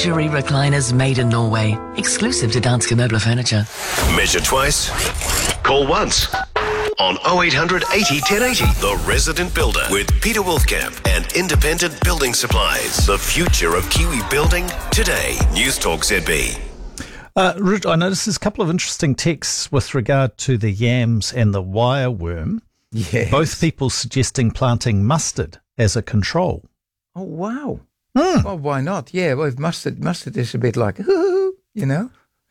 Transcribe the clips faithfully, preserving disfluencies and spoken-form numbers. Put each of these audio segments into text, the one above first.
luxury recliners made in Norway, exclusive to Danske Møbler Furniture. Measure twice, call once. On oh eight hundred eighty ten eighty, The Resident Builder with Peter Wolfkamp and Independent Building Supplies. The future of Kiwi building today. News Talk Z B. Uh, Ruth, I noticed there's a couple of interesting texts with regard to the yams and the wireworm. Yes. Both people suggesting planting mustard as a control. Oh, wow. Mm. Well, why not? Yeah, well, if mustard, mustard is a bit like, you know.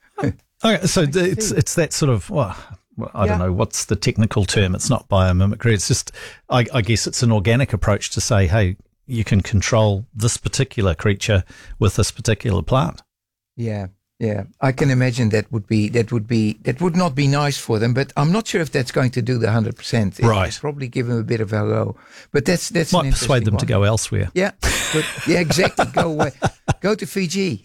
Okay, so it's it's that sort of, well, well I Yeah. don't know, what's the technical term? It's not biomimicry. It's just, I, I guess it's an organic approach to say, hey, you can control this particular creature with this particular plant. Yeah, yeah. I can imagine that would be that would be that would not be nice for them, but I'm not sure if that's going to do the hundred percent. Right. Probably give them a bit of a go, but that's that's Might an persuade them interesting to one. go elsewhere. Yeah, but, yeah, exactly. Go away. Go to Fiji.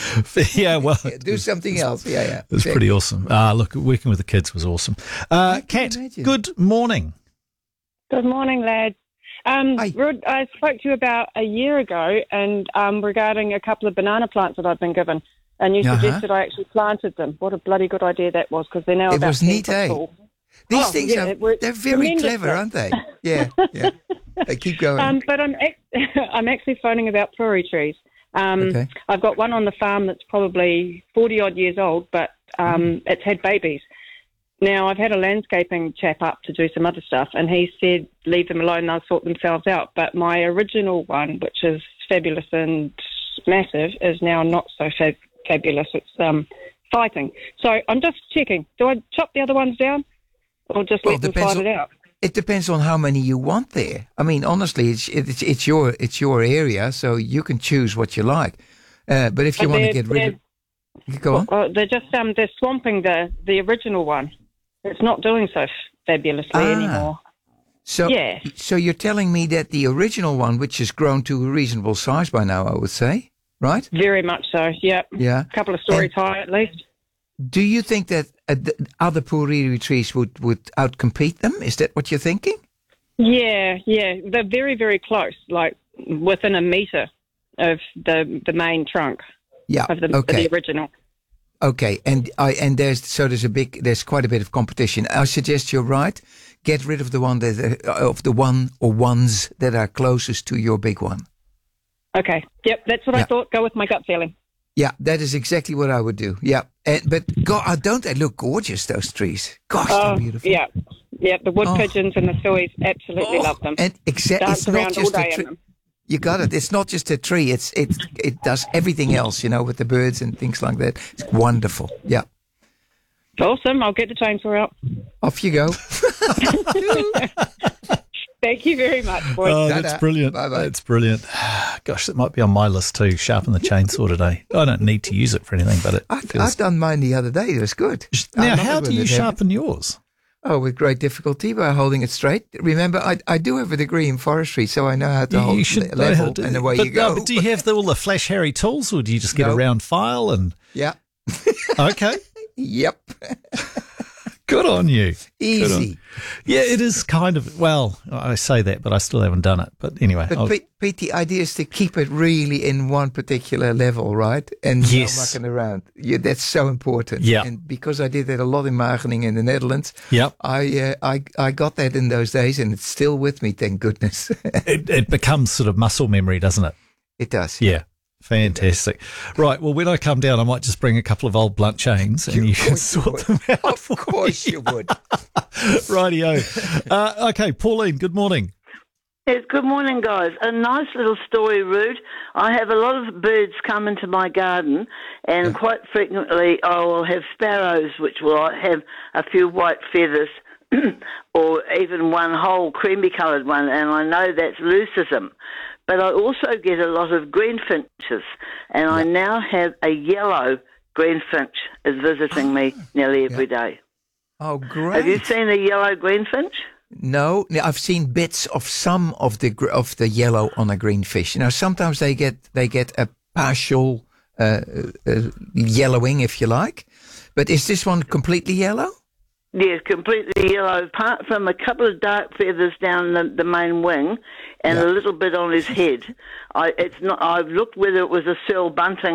Yeah, well, Yeah, do something else. Yeah, yeah. it was pretty awesome. Ah, look, working with the kids was awesome. Uh, Kat, imagine. good morning. Good morning, lads. Um, Hi. Rod, I spoke to you about a year ago and um, regarding a couple of banana plants that I'd been given, and you Uh-huh. suggested I actually planted them. What a bloody good idea that was, because they're now It about was ten neat, foot eh? tall. These Oh, things yeah, are it worked they're very tremendously. clever, aren't they? Yeah, yeah. They keep going. Um, but I'm ex- I'm actually phoning about prairie trees. Um, Okay. I've got one on the farm that's probably forty odd years old, but um, Mm. it's had babies. Now, I've had a landscaping chap up to do some other stuff, and he said leave them alone, they'll sort themselves out. But my original one, which is fabulous and massive, is now not so fab- fabulous. It's um, fighting. So I'm just checking. Do I chop the other ones down or just Well, let them depends fight on- it out? It depends on how many you want there. I mean, honestly, it's it's it's your it's your area, so you can choose what you like. Uh, but if you But want to they're- get rid of, they're- go on. Uh, they're just um, they're swamping the, the original one. It's not doing so f- fabulously Ah. anymore. So, yeah. so you're telling me that the original one, which has grown to a reasonable size by now, I would say, right? Very much so. Yep. Yeah. A couple of stories high at least. Do you think that uh, the other puriri trees would would outcompete them? Is that what you're thinking? Yeah, yeah. They're very, very close, like within a metre of the the main trunk Yeah. of the, okay. of the original. Okay, and I and there's so there's a big there's quite a bit of competition. I suggest you're right. Get rid of the one that uh, of the one or ones that are closest to your big one. Okay. Yep, that's what Yeah. I thought. Go with my gut feeling. Yeah, that is exactly what I would do. Yeah, and, but God, uh, don't they look gorgeous? Those trees, gosh, Oh, they're beautiful. yeah. Yeah, the wood Oh. pigeons and the sueys, absolutely Oh, love them. And exactly, Dance it's not around all just a day in tree. them. You got it. It's not just a tree. It's it it does everything else. You know, with the birds and things like that. It's wonderful. Yeah. Awesome. I'll get the chainsaw out. Off you go. Thank you very much, boys. Oh, Ta-da. that's brilliant. Bye-bye. That's brilliant. Gosh, that might be on my list too, sharpen the chainsaw today. I don't need to use it for anything, but it I, feels... I've done mine the other day. It was good. I Now, love how it do when you it happens. sharpen yours? Oh, with great difficulty by holding it straight. Remember, I I do have a degree in forestry, so I know how to hold You should le- know how level, to- and away but, you go. no, but do you have the, all the Flash Harry tools, or do you just get No. a round file and... Yeah. Okay, Yep. good on you. Good on- Easy. Yeah, it is kind of, well, I say that, but I still haven't done it. But anyway, But I'll- Pete, Pete, the idea is to keep it really in one particular level, right? And Yes. no mucking around. Yeah, that's so important. Yeah. And because I did that a lot in Wageningen in the Netherlands, Yep. I, uh, I I got that in those days, and it's still with me. Thank goodness. it, it becomes sort of muscle memory, doesn't it? It does. Yeah. Fantastic. Right. Well, when I come down, I might just bring a couple of old blunt chains and you can course you sort would. them out. Of course you would. Rightio. Uh, okay, Pauline, good morning. Yes, good morning, guys. A nice little story, Rude. I have a lot of birds come into my garden, and quite frequently I will have sparrows, which will have a few white feathers, or even one whole creamy-coloured one, and I know that's leucism. But I also get a lot of greenfinches, and I now have a yellow greenfinch is visiting me nearly every day. Oh, great. Have you seen a yellow greenfinch? No, no, I've seen bits of some of the gr- of the yellow on a green fish. You know, sometimes they get they get a partial uh, uh, yellowing, if you like. But is this one completely yellow? Yes, completely yellow, apart from a couple of dark feathers down the, the main wing and Yeah. a little bit on his head. I, it's not. I've looked whether it was a Searle bunting